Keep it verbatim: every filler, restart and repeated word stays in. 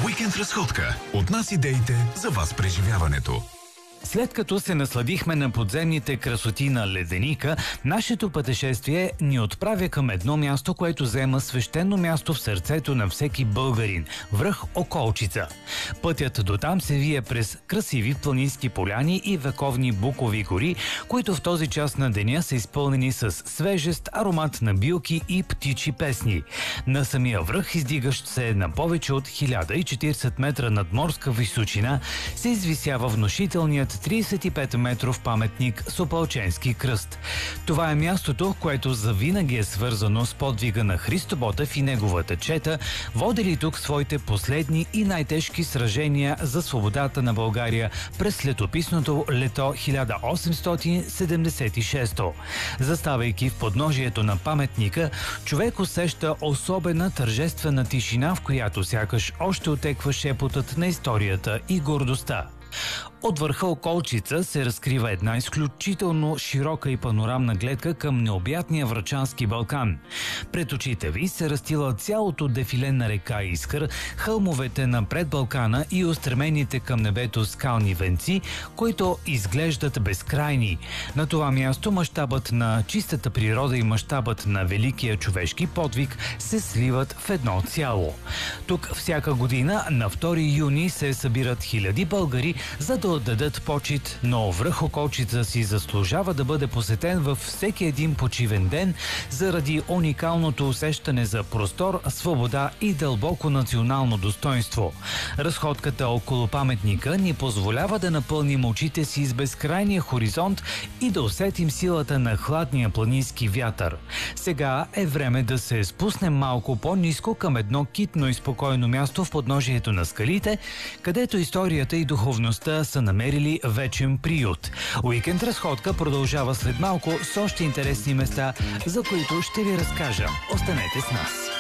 Уикенд разходка. От нас идеите, за вас преживяването. След като се насладихме на подземните красоти на Леденика, нашето пътешествие ни отправя към едно място, което заема свещено място в сърцето на всеки българин – връх Околчица. Пътят до там се вие през красиви планински поляни и вековни букови гори, които в този час на деня са изпълнени с свежест, аромат на билки и птичи песни. На самия връх, издигащ се на повече от хиляда и четиридесет метра надморска височина, се извисява внушителният тридесет и пет метров паметник с Опалченски кръст. Това е мястото, което завинаги е свързано с подвига на Христо Ботев и неговата чета, водили тук своите последни и най-тежки сражения за свободата на България през летописното лето хиляда осемстотин седемдесет и шеста. Заставайки в подножието на паметника, човек усеща особена тържествена тишина, в която сякаш още отеква шепотът на историята и гордостта. От върха Околчица се разкрива една изключително широка и панорамна гледка към необятния Врачански Балкан. Пред очите ви се разстила цялото дефиле на река Искър, хълмовете на предбалкана и устремените към небето скални венци, които изглеждат безкрайни. На това място мащабът на чистата природа и мащабът на великия човешки подвиг се сливат в едно цяло. Тук всяка година на втори юни се събират хиляди българи, за да отдадат почит, но връх Околчица си заслужава да бъде посетен във всеки един почивен ден заради уникалното усещане за простор, свобода и дълбоко национално достоинство. Разходката около паметника ни позволява да напълним очите си с безкрайния хоризонт и да усетим силата на хладния планински вятър. Сега е време да се спуснем малко по-ниско към едно китно и спокойно място в подножието на скалите, където историята и духовността са намерили вечен приют. Уикенд разходка продължава след малко с още интересни места, за които ще ви разкажа. Останете с нас!